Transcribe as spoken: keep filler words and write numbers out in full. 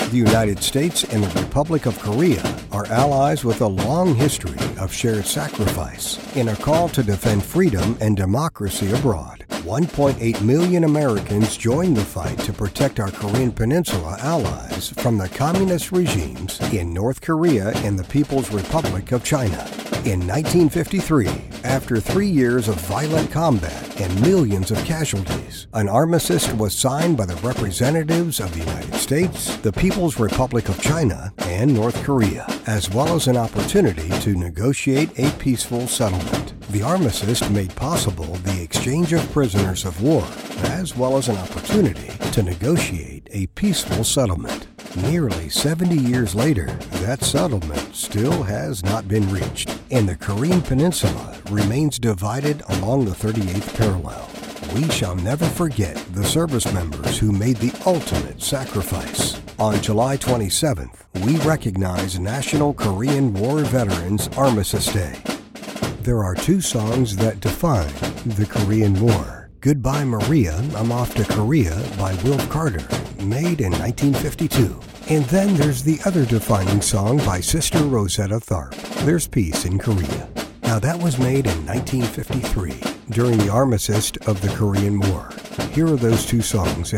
The United States and the Republic of Korea are allies with a long history of shared sacrifice in a call to defend freedom and democracy abroad. one point eight million Americans joined the fight to protect our Korean Peninsula allies from the communist regimes in North Korea and the People's Republic of China. In nineteen fifty-three, after three years of violent combat and millions of casualties, an armistice was signed by the representatives of the United States, the People's Republic of China, and North Korea, as well as an opportunity to negotiate a peaceful settlement. The armistice made possible the exchange of prisoners of war, as well as an opportunity to negotiate a peaceful settlement. Nearly seventy years later, that settlement still has not been reached, and the Korean Peninsula remains divided along the thirty-eighth parallel. We shall never forget the service members who made the ultimate sacrifice. On July twenty-seventh, we recognize National Korean War Veterans Armistice Day. There are two songs that define the Korean War. Goodbye Maria, I'm Off to Korea by Wilf Carter, made in nineteen fifty-two. And then there's the other defining song by Sister Rosetta Tharpe, There's Peace in Korea. Now that was made in nineteen fifty-three, during the armistice of the Korean War. Here are those two songs